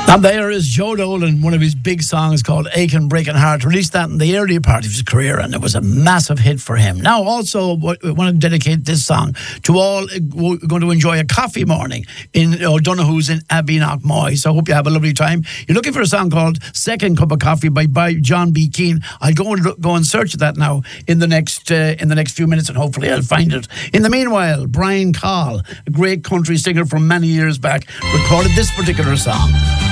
And there is Joe Dolan, one of his big songs called Aching Breaking Heart, released that in the earlier part of his career, and it was a massive hit for him. Now, also, I want to dedicate this song to all who are going to enjoy a coffee morning in O'Donoghue's in Abbey-Knockmoy. So I hope you have a lovely time. You're looking for a song called Second Cup of Coffee by John B. Keane. I'll go and search that now in the next few minutes, and hopefully I'll find it. In the meanwhile, Brian Call, a great country singer from many years back, recorded this particular song.